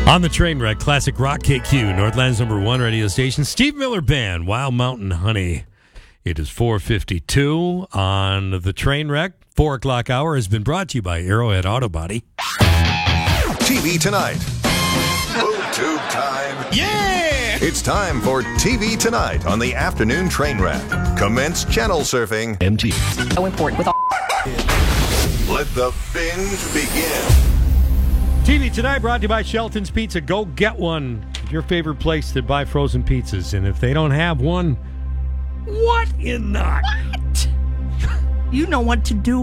On the train wreck, classic rock KQ, Northland's #1 radio station. Steve Miller Band, Wild Mountain Honey. It is 4:52 on the train wreck. 4 o'clock hour has been brought to you by Arrowhead Auto Body. TV Tonight. BoobTube time. Yeah! It's time for TV Tonight on the afternoon train wreck. Commence channel surfing. MT. So important with all. Let the binge begin. TV Tonight brought to you by Shelton's Pizza. Go get one. Your favorite place to buy frozen pizzas. And if they don't have one, what in the... What? You know what to do.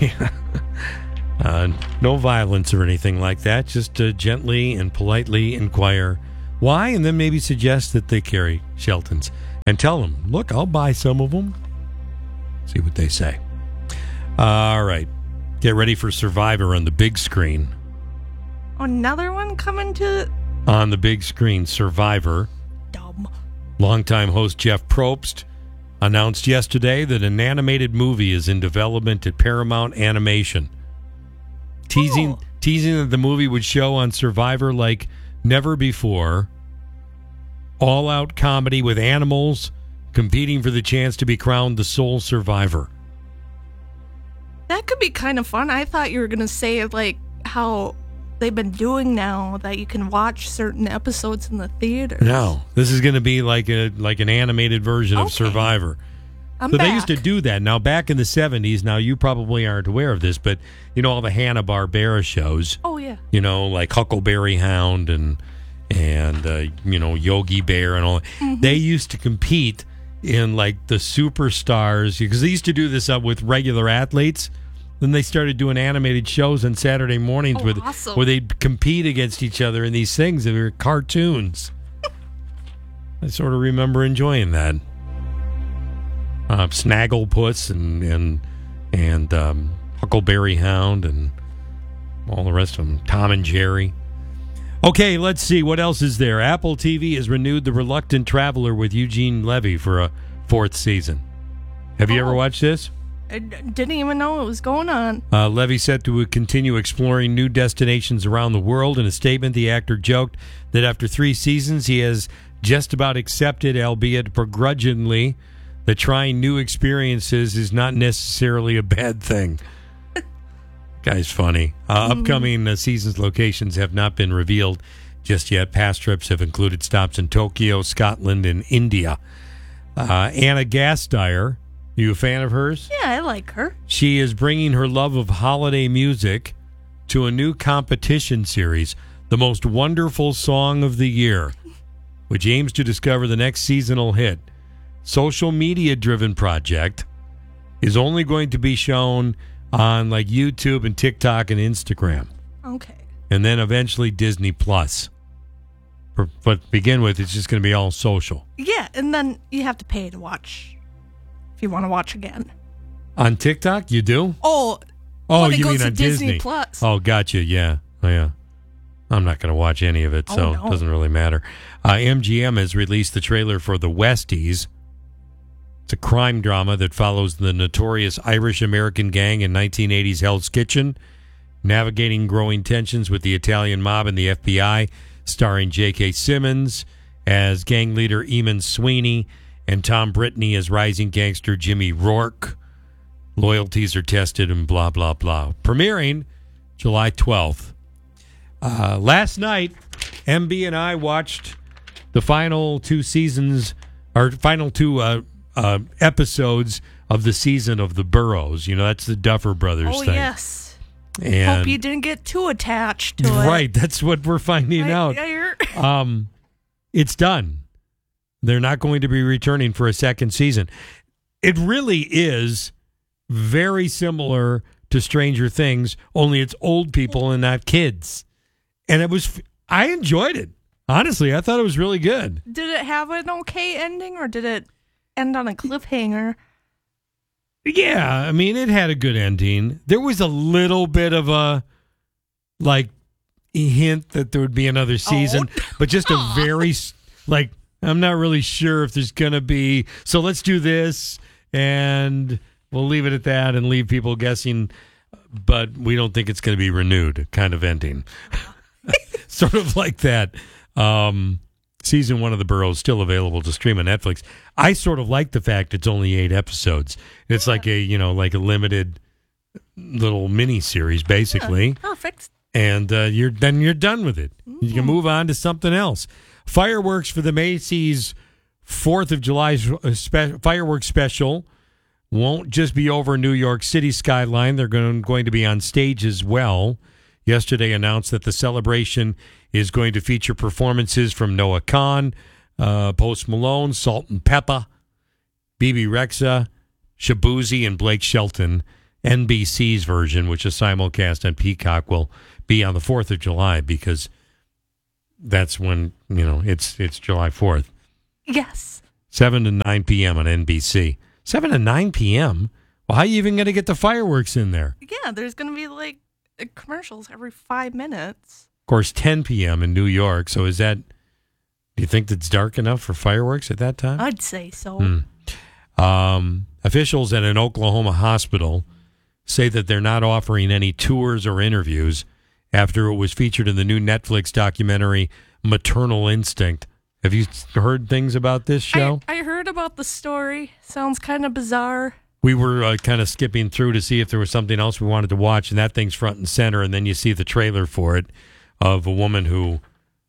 No violence or anything like that. Just gently and politely inquire why, and then maybe suggest that they carry Shelton's. And tell them, look, I'll buy some of them. See what they say. All right. Get ready for Survivor on the big screen. Another one coming to... On the big screen, Survivor. Dumb. Longtime host Jeff Probst announced yesterday that an animated movie is in development at Paramount Animation. Teasing that the movie would show on Survivor like never before. All-out comedy with animals competing for the chance to be crowned the sole survivor. That could be kind of fun. I thought you were going to say like how they've been doing now that you can watch certain episodes in the theater. No, this is going to be like an animated version of Okay. Survivor. I'm So back. they used to do that. Now, back in the 70s, now you probably aren't aware of this, but you know all the Hanna-Barbera shows, Oh, yeah. you know, like Huckleberry Hound and you know, Yogi Bear and all. Mm-hmm. They used to compete in like the superstars because they used to do this with regular athletes. Then they started doing animated shows on Saturday mornings awesome. where they'd compete against each other in these things. They were cartoons. I sort of remember enjoying that. Snagglepuss and Huckleberry Hound and all the rest of them. Tom and Jerry. Okay, let's see. What else is there? Apple TV has renewed The Reluctant Traveler with Eugene Levy for a 4th season. Have you ever watched this? I didn't even know what was going on. Levy said to continue exploring new destinations around the world. In a statement, the actor joked that after 3 seasons, he has just about accepted, albeit begrudgingly, that trying new experiences is not necessarily a bad thing. Guy's funny. Upcoming season's locations have not been revealed just yet. Past trips have included stops in Tokyo, Scotland, and India. Anna Gasteyer, you a fan of hers? Yeah, I like her. She is bringing her love of holiday music to a new competition series, The Most Wonderful Song of the Year, which aims to discover the next seasonal hit. Social media-driven project is only going to be shown on like YouTube and TikTok and Instagram, Okay. and then eventually Disney Plus. But to begin with, it's just going to be all social. Yeah, and then you have to pay to watch if you want to watch again. On TikTok, you do? Oh, Oh, when it you goes mean to on Disney Plus. Oh, gotcha. Yeah. Oh, yeah. I'm not going to watch any of it, so no. it doesn't really matter. MGM has released the trailer for The Westies. It's a crime drama that follows the notorious Irish-American gang in 1980s Hell's Kitchen, navigating growing tensions with the Italian mob and the FBI, starring J.K. Simmons as gang leader Eamon Sweeney and Tom Brittany as rising gangster Jimmy Rourke. Loyalties are tested and blah, blah, blah. Premiering July 12th. Last night, MB and I watched the final 2 seasons, or final 2 episodes of the season of The Burrows. You know, that's the Duffer Brothers Oh, thing. yes. And Hope you didn't get too attached to it. right, that's what we're finding out. It's done. They're not going to be returning for a second season. It really is very similar to Stranger Things, only it's old people and not kids. And I enjoyed it. Honestly, I thought it was really good. Did it have an okay ending, or did it end on a cliffhanger? Yeah, I mean, it had a good ending. There was a little bit of a, like, hint that there would be another season, but just a very, like, I'm not really sure if there's going to be, so let's do this, and we'll leave it at that and leave people guessing, but we don't think it's going to be renewed kind of ending. sort of like that. Season 1 of The Burrows still available to stream on Netflix. I sort of like the fact it's only 8 episodes. It's like a limited little mini series, basically. Perfect. And you're done with it. You can move on to something else. Fireworks for the Macy's 4th of July fireworks special won't just be over New York City skyline. They're going to be on stage as well. Yesterday announced that the celebration is going to feature performances from Noah Kahan, Post Malone, Salt and Peppa, BB Rexha, Shabuzi, and Blake Shelton. NBC's version, which is simulcast on Peacock, will be on the 4th of July because that's when, it's July 4th. Yes. 7 to 9 p.m. on NBC. 7 to 9 p.m.? Well, how are you even going to get the fireworks in there? Yeah, there's going to be commercials every 5 minutes. Of course, 10 p.m. in New York. So do you think it's dark enough for fireworks at that time? I'd say so. Officials at an Oklahoma hospital say that they're not offering any tours or interviews after it was featured in the new Netflix documentary Maternal Instinct. Have you heard things about this show? I heard about the story. Sounds kind of bizarre. We were kind of skipping through to see if there was something else we wanted to watch, and that thing's front and center, and then you see the trailer for it of a woman who,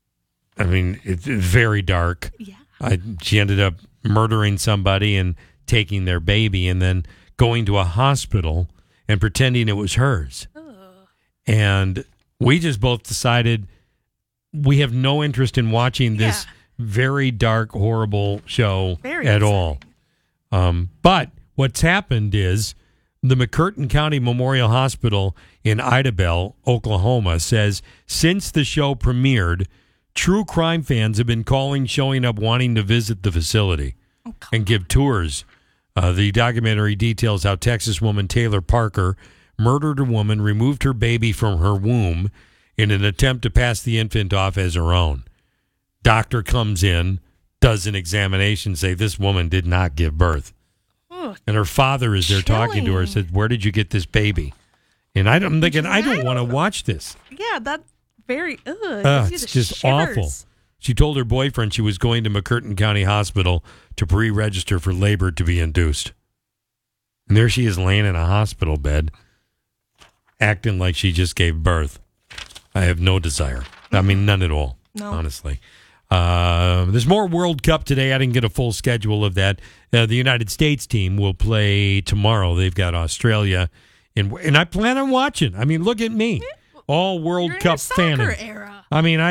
it's very dark. Yeah. She ended up murdering somebody and taking their baby and then going to a hospital and pretending it was hers. And we just both decided we have no interest in watching this very dark, horrible show at all. But what's happened is the McCurtain County Memorial Hospital in Idabel, Oklahoma, says since the show premiered, true crime fans have been showing up, wanting to visit the facility and give tours. The documentary details how Texas woman Taylor Parker murdered a woman, removed her baby from her womb in an attempt to pass the infant off as her own. Doctor comes in, does an examination, say this woman did not give birth. And her father is there talking to her, said, "Where did you get this baby?" And I'm thinking, I don't want to watch this. Yeah, that's very, it's just awful. She told her boyfriend she was going to McCurtain County Hospital to pre-register for labor to be induced. And there she is laying in a hospital bed, acting like she just gave birth. I have no desire. None at all, honestly. There's more World Cup today. I didn't get a full schedule of that. The United States team will play tomorrow. They've got Australia, and I plan on watching. Look at me, all World Cup fanning. Era.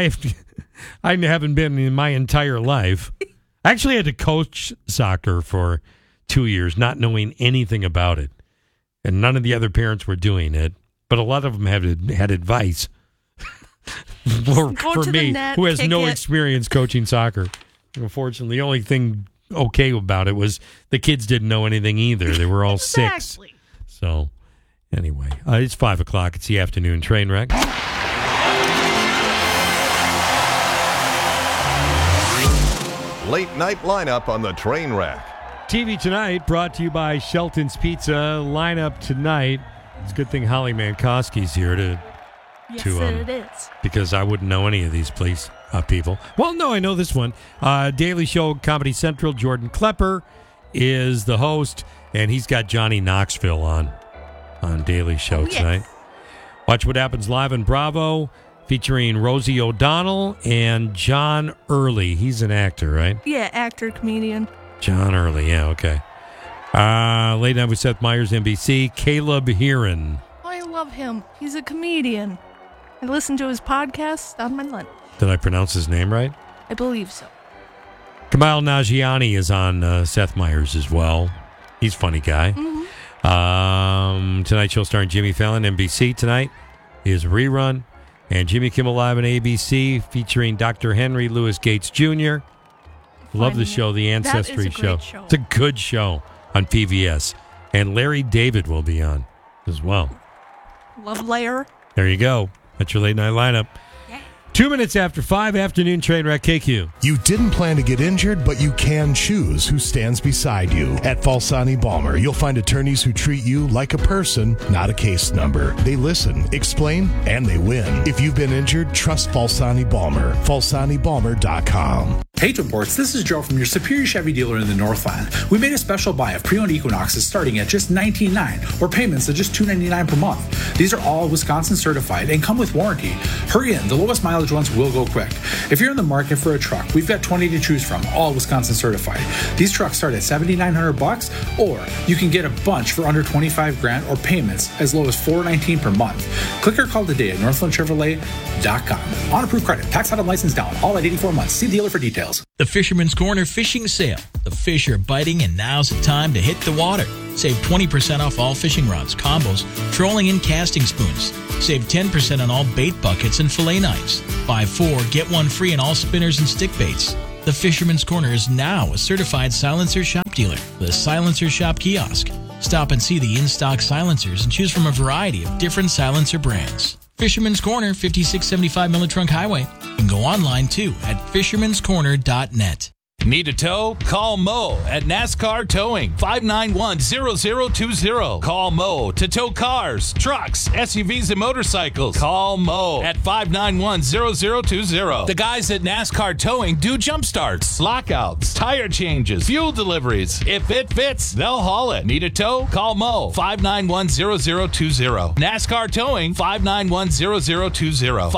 I haven't been in my entire life. I actually had to coach soccer for 2 years, not knowing anything about it, and none of the other parents were doing it. But a lot of them had advice. for me, who has no experience coaching soccer. Unfortunately, the only thing okay about it was the kids didn't know anything either. They were all Exactly. 6. So, anyway, it's 5 o'clock. It's the afternoon train wreck. Late night lineup on the train wreck. TV Tonight brought to you by Shelton's Pizza. Lineup tonight. It's a good thing Holly Mankowski's here Yes, it is. because I wouldn't know any of these people. Well, no, I know this one. Daily Show, Comedy Central. Jordan Klepper is the host, and he's got Johnny Knoxville on Daily Show tonight. Watch What Happens Live on Bravo, featuring Rosie O'Donnell and John Early. He's an actor, right? Yeah, actor, comedian. John Early, yeah, okay. Late Night with Seth Meyers, NBC. Caleb Heron. Oh, I love him. He's a comedian. I listen to his podcast on my lunch. Did I pronounce his name right? I believe so. Kamal Nagiani is on Seth Meyers as well. He's a funny guy. Mm-hmm. Tonight Show starring Jimmy Fallon, NBC tonight is a rerun. And Jimmy Kimmel Live on ABC featuring Dr. Henry Louis Gates Jr. Love the show, The Ancestry show. It's a good show on PBS. And Larry David will be on as well. Love Lair. There you go. That's your late night lineup. 2 minutes after 5, afternoon train wreck, KQ. You didn't plan to get injured, but you can choose who stands beside you. At Falsani Balmer, you'll find attorneys who treat you like a person, not a case number. They listen, explain, and they win. If you've been injured, trust Falsani Balmer. FalsaniBalmer.com. Hey Twin Ports, this is Joe from your Superior Chevy dealer in the Northland. We made a special buy of pre-owned Equinoxes starting at just $19.9 or payments of just $299 per month. These are all Wisconsin certified and come with warranty. Hurry in, the lowest mileage ones will go quick. If you're in the market for a truck, we've got 20 to choose from, all Wisconsin certified. These trucks start at $7,900 or you can get a bunch for under $25,000 or payments as low as $419 per month. Click or call today at northlandchevrolet.com. On approved credit, tax item license down, all at 84 months. See the dealer for details. The Fisherman's Corner Fishing Sale. The fish are biting and now's the time to hit the water. Save 20% off all fishing rods, combos, trolling and casting spoons. Save 10% on all bait buckets and fillet knives. Buy 4, get 1 free on all spinners and stick baits. The Fisherman's Corner is now a certified silencer shop dealer. The Silencer Shop Kiosk. Stop and see the in-stock silencers and choose from a variety of different silencer brands. Fisherman's Corner, 5675 Miller Trunk Highway. You can go online too at fishermanscorner.net. Need a tow? Call Mo at NASCAR Towing, 591-0020. Call Mo to tow cars, trucks, SUVs, and motorcycles. Call Mo at 591-0020. The guys at NASCAR Towing do jump starts, lockouts, tire changes, fuel deliveries. If it fits, they'll haul it. Need a tow? Call Mo, 591-0020. NASCAR Towing, 591-0020.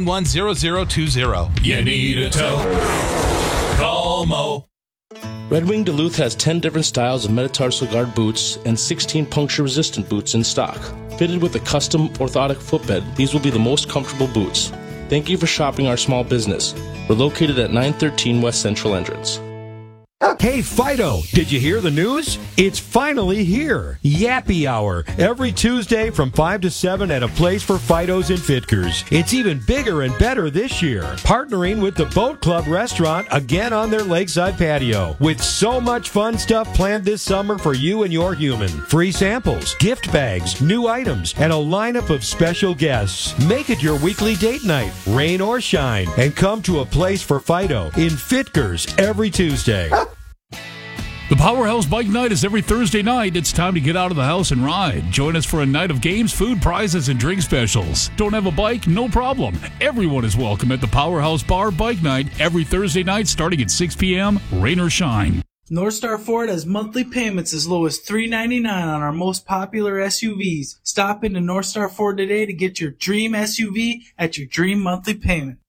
591-0020. You need a tow? Call Mo. Red Wing Duluth has 10 different styles of metatarsal guard boots and 16 puncture-resistant boots in stock. Fitted with a custom orthotic footbed, these will be the most comfortable boots. Thank you for shopping our small business. We're located at 913 West Central Entrance. Hey, Fido, did you hear the news? It's finally here. Yappy Hour, every Tuesday from 5 to 7 at a place for Fidos and Fitkers. It's even bigger and better this year. Partnering with the Boat Club restaurant again on their lakeside patio. With so much fun stuff planned this summer for you and your human. Free samples, gift bags, new items, and a lineup of special guests. Make it your weekly date night, rain or shine, and come to a place for Fido in Fitkers every Tuesday. The Powerhouse Bike Night is every Thursday night. It's time to get out of the house and ride. Join us for a night of games, food, prizes, and drink specials. Don't have a bike? No problem. Everyone is welcome at the Powerhouse Bar Bike Night every Thursday night starting at 6 p.m., rain or shine. North Star Ford has monthly payments as low as $399 on our most popular SUVs. Stop into North Star Ford today to get your dream SUV at your dream monthly payment.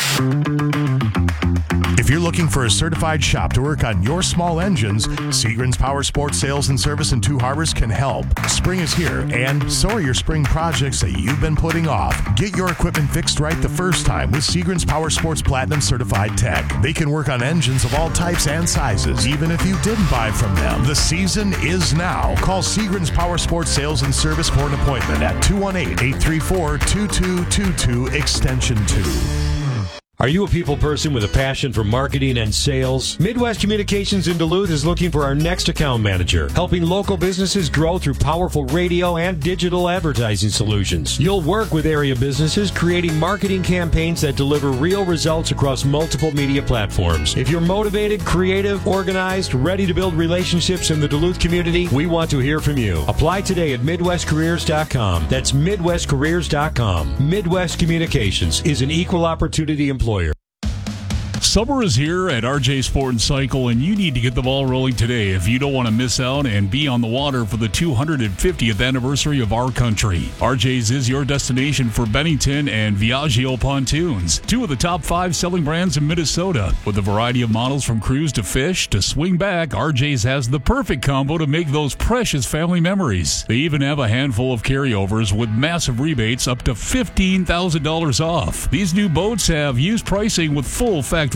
If you're looking for a certified shop to work on your small engines, Seagram's Power Sports Sales and Service in Two Harbors can help. Spring is here, and so are your spring projects that you've been putting off. Get your equipment fixed right the first time with Seagram's Power Sports Platinum Certified Tech. They can work on engines of all types and sizes, even if you didn't buy from them. The season is now. Call Seagram's Power Sports Sales and Service for an appointment at 218-834-2222, extension 2. Are you a people person with a passion for marketing and sales? Midwest Communications in Duluth is looking for our next account manager, helping local businesses grow through powerful radio and digital advertising solutions. You'll work with area businesses creating marketing campaigns that deliver real results across multiple media platforms. If you're motivated, creative, organized, ready to build relationships in the Duluth community, we want to hear from you. Apply today at MidwestCareers.com. That's MidwestCareers.com. Midwest Communications is an equal opportunity employer. Summer is here at RJ Sport & Cycle, and you need to get the ball rolling today if you don't want to miss out and be on the water for the 250th anniversary of our country. RJ's is your destination for Bennington and Viaggio pontoons, 2 of the top 5 selling brands in Minnesota. With a variety of models from cruise to fish to swing back, RJ's has the perfect combo to make those precious family memories. They even have a handful of carryovers with massive rebates up to $15,000 off. These new boats have used pricing with full factory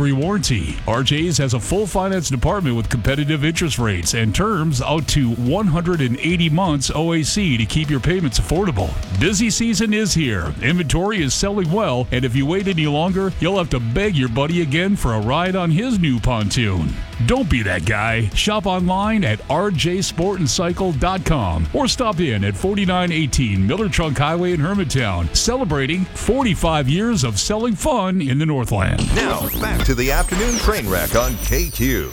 factory warranty. RJ's has a full finance department with competitive interest rates and terms out to 180 months OAC to keep your payments affordable. Busy season is here. Inventory is selling well, and if you wait any longer, you'll have to beg your buddy again for a ride on his new pontoon. Don't be that guy. Shop online at rjsportandcycle.com or stop in at 4918 Miller Trunk Highway in Hermantown, celebrating 45 years of selling fun in the Northland. Now, back to the afternoon train wreck on KQ.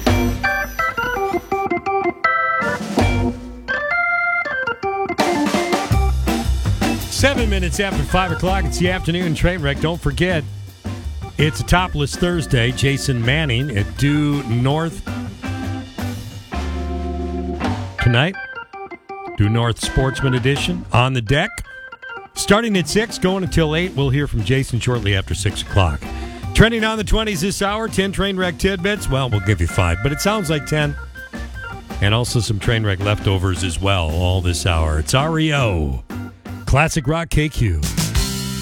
Seven minutes after 5 o'clock, it's the afternoon train wreck. Don't forget, it's a topless Thursday. Jason Manning at Due North tonight. Due North Sportsman Edition on the deck. Starting at 6, going until 8. We'll hear from Jason shortly after 6 o'clock. Trending on the 20s this hour, 10 train wreck tidbits. Well, we'll give you 5, but it sounds like 10. And also some train wreck leftovers as well all this hour. It's REO. Classic Rock KQ.